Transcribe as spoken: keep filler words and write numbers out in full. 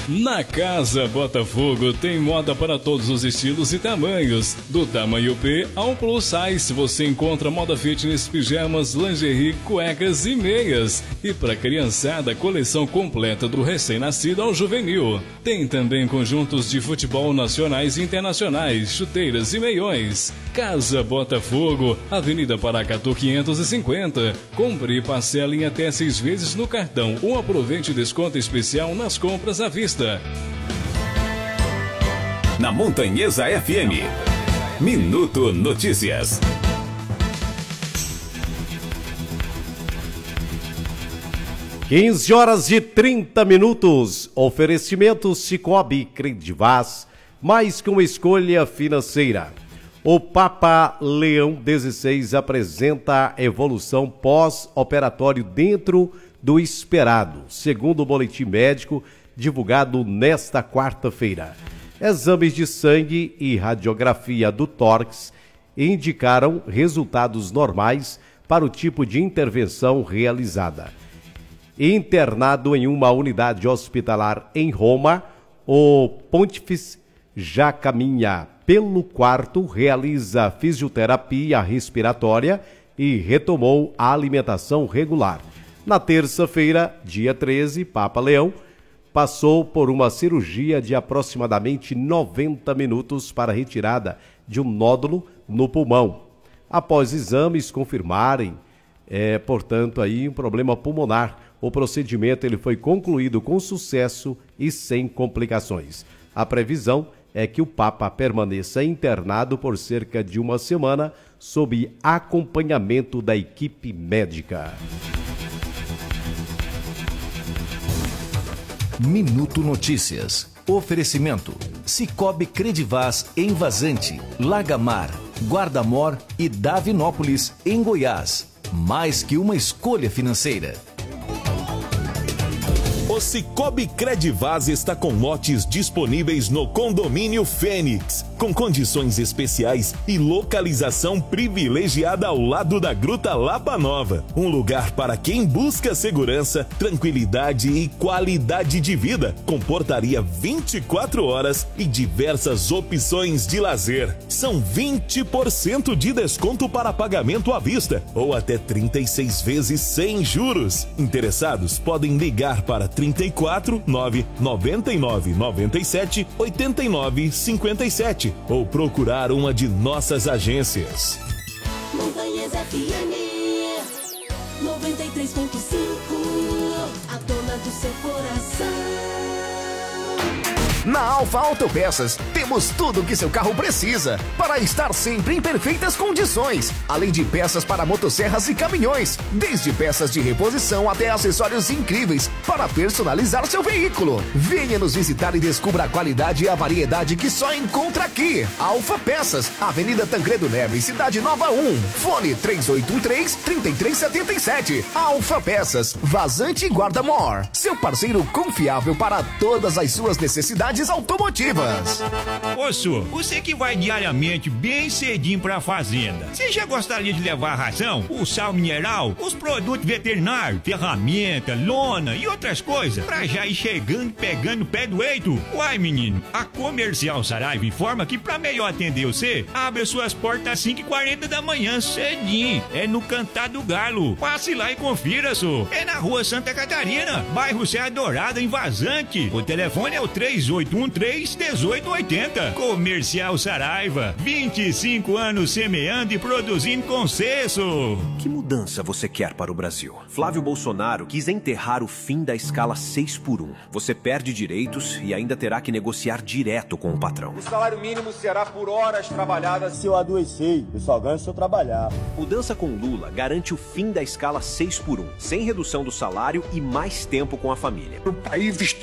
Na Casa Botafogo tem moda para todos os estilos e tamanhos. Do tamanho P ao plus size você encontra moda fitness, pijamas, lingerie, cuecas e meias. E para criançada, coleção completa do recém-nascido ao juvenil. Tem também conjuntos de futebol nacionais e internacionais, chuteiras e meiões. Casa Botafogo, Avenida Paracatu quinhentos e cinquenta. Compre e parcela em até seis vezes no cartão ou aproveite desconto especial nas compras à vista. Na Montanhesa F M, Minuto Notícias. quinze horas e trinta minutos. Oferecimento Cicobi Credivaz, mais que uma escolha financeira. O Papa Leão dezesseis apresenta a evolução pós-operatório dentro do esperado, segundo o boletim médico divulgado nesta quarta-feira. Exames de sangue e radiografia do tórax indicaram resultados normais para o tipo de intervenção realizada. Internado em uma unidade hospitalar em Roma, o Pontífice já caminha pelo quarto, realiza fisioterapia respiratória e retomou a alimentação regular. Na terça-feira, dia treze, Papa Leão passou por uma cirurgia de aproximadamente noventa minutos para a retirada de um nódulo no pulmão. Após exames confirmarem, é, portanto, aí um problema pulmonar, o procedimento ele foi concluído com sucesso e sem complicações. A previsão é que o Papa permaneça internado por cerca de uma semana sob acompanhamento da equipe médica. Minuto Notícias. Oferecimento: Cicobi Credivaz em Vazante, Lagamar, Guarda-Mor e Davinópolis, em Goiás. Mais que uma escolha financeira. O Cicobi Credivaz está com lotes disponíveis no Condomínio Fênix, com condições especiais e localização privilegiada ao lado da Gruta Lapa Nova. Um lugar para quem busca segurança, tranquilidade e qualidade de vida, com portaria vinte e quatro horas e diversas opções de lazer. São vinte por cento de desconto para pagamento à vista ou até trinta e seis vezes sem juros. Interessados podem ligar para trinta e quatro, nove noventa e nove, noventa e sete, oitenta e nove, cinquenta e sete ou procurar uma de nossas agências. Montanhas F M noventa e três ponto cinco, a dona do seu coração. Na Alfa Autopeças, temos tudo o que seu carro precisa para estar sempre em perfeitas condições. Além de peças para motosserras e caminhões, desde peças de reposição até acessórios incríveis para personalizar seu veículo. Venha nos visitar e descubra a qualidade e a variedade que só encontra aqui. Alfa Peças, Avenida Tancredo Neves, Cidade Nova um. Fone três oito um três, três três sete sete. Alfa Peças, Vazante e Guarda-Mor. Seu parceiro confiável para todas as suas necessidades automotivas. Ô, senhor, você que vai diariamente bem cedinho pra fazenda, você já gostaria de levar a ração, o sal mineral, os produtos veterinários, ferramenta, lona e outras coisas, pra já ir chegando e pegando o pé do eito? Uai, menino, a Comercial Saraiva informa que pra melhor atender você, abre suas portas às cinco e quarenta da manhã, cedinho. É no Cantar do Galo. Passe lá e confira, senhor. É na Rua Santa Catarina, bairro Serra Dourada, em Vazante. O telefone é o três oito um três, um oito oito zero. Comercial Saraiva, vinte e cinco anos semeando e produzindo consenso. Que mudança você quer para o Brasil? Flávio Bolsonaro quis enterrar o fim da escala seis por um. Você perde direitos e ainda terá que negociar direto com o patrão. O salário mínimo será por horas trabalhadas. Se eu adoecer, eu só ganho se eu trabalhar. Mudança com Lula garante o fim da escala seis por um, sem redução do salário e mais tempo com a família. O país está